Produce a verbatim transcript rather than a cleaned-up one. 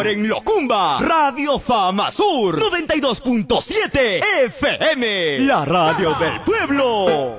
en Locumba, Radio Fama Sur, noventa y dos punto siete F M, la radio del pueblo.